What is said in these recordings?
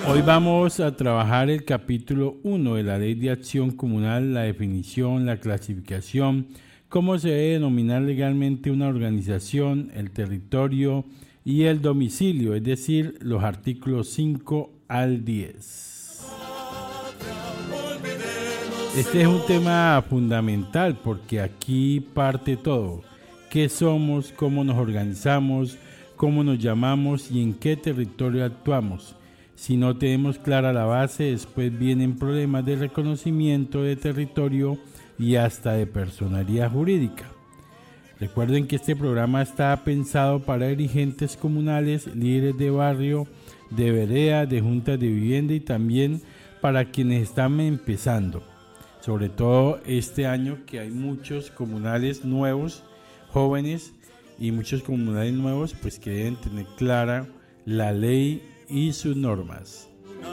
Hoy vamos a trabajar el capítulo 1 de la Ley de Acción Comunal, la definición, la clasificación, cómo se debe denominar legalmente una organización, el territorio y el domicilio, es decir, los artículos 5 al 10. Este es un tema fundamental porque aquí parte todo. ¿Qué somos? ¿Cómo nos organizamos? ¿Cómo nos llamamos? ¿Y en qué territorio actuamos? Si no tenemos clara la base, después vienen problemas de reconocimiento de territorio y hasta de personería jurídica. Recuerden que este programa está pensado para dirigentes comunales, líderes de barrio, de vereda, de juntas de vivienda y también para quienes están empezando. Sobre todo este año que hay muchos comunales nuevos, jóvenes y muchos comunales nuevos, pues que deben tener clara la ley y sus normas.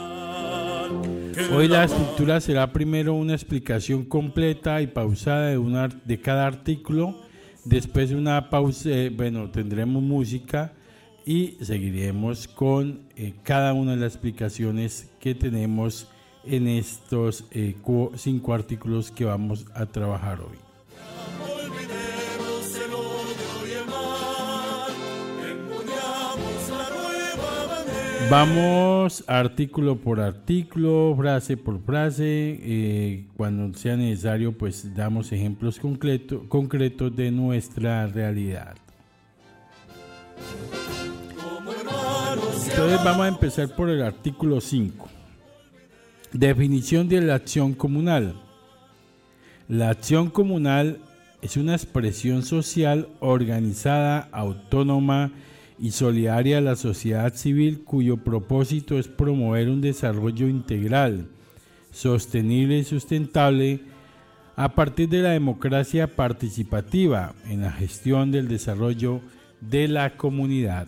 Hoy la estructura será primero una explicación completa y pausada de cada artículo, después una pausa, tendremos música y seguiremos con cada una de las explicaciones que tenemos en estos 5 artículos que vamos a trabajar hoy. Vamos artículo por artículo, frase por frase, cuando sea necesario pues damos ejemplos concretos de nuestra realidad. Entonces vamos a empezar por el artículo 5. Definición de la acción comunal. La acción comunal es una expresión social organizada, autónoma y solidaria de la sociedad civil cuyo propósito es promover un desarrollo integral, sostenible y sustentable a partir de la democracia participativa en la gestión del desarrollo de la comunidad.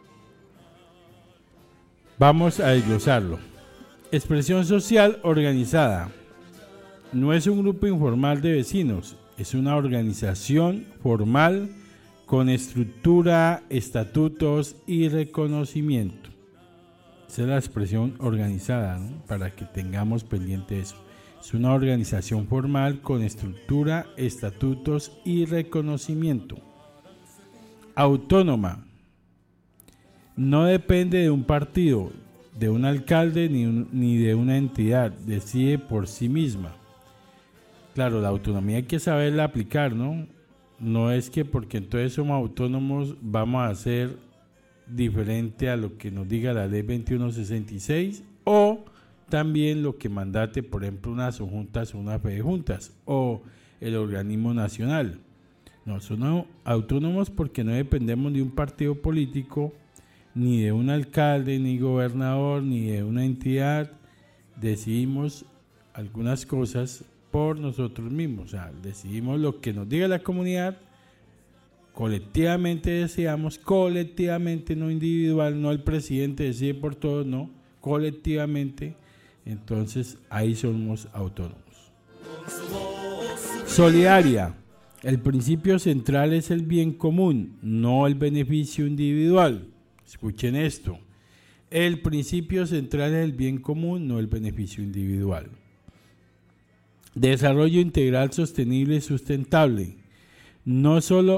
Vamos a desglosarlo. Expresión social organizada. No es un grupo informal de vecinos, es una organización formal con estructura, estatutos y reconocimiento. Esa es la expresión organizada, ¿no? Para que tengamos pendiente eso. Es una organización formal con estructura, estatutos y reconocimiento. Autónoma. No depende de un partido, de un alcalde ni de una entidad. Decide por sí misma. Claro, la autonomía hay que saberla aplicar, ¿no? No es que porque entonces somos autónomos vamos a ser diferente a lo que nos diga la ley 2166 o también lo que mandate, por ejemplo, unas subjuntas o una fe de juntas o el organismo nacional. No, somos autónomos porque no dependemos de un partido político, ni de un alcalde, ni gobernador, ni de una entidad. Decidimos algunas cosas por nosotros mismos, o sea, decidimos lo que nos diga la comunidad, colectivamente deseamos, colectivamente, no individual, no el presidente decide por todos, no, colectivamente, entonces ahí somos autónomos. Solidaria. El principio central es el bien común, no el beneficio individual. Escuchen esto, el principio central es el bien común, no el beneficio individual. Desarrollo integral, sostenible y sustentable. No solo